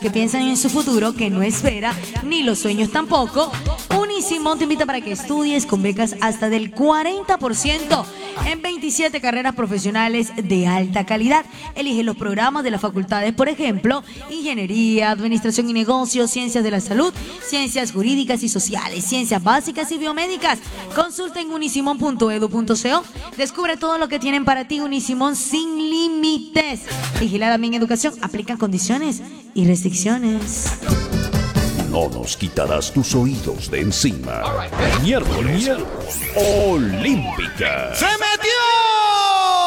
que piensan en su futuro, que no espera, ni los sueños tampoco, Unisimón te invita para que estudies con becas hasta del 40% en 27 carreras profesionales de alta calidad. Elige los programas de las facultades, por ejemplo, Ingeniería, Administración y Negocios, Ciencias de la Salud, Ciencias Jurídicas y Sociales, Ciencias Básicas y Biomédicas. Consulta en unisimón.edu.co. Descubre todo lo que tienen para ti. Unisimón sin límites. Vigilada mi educación. Aplican condiciones y restricciones. No nos quitarás tus oídos de encima. Miércoles Olímpica.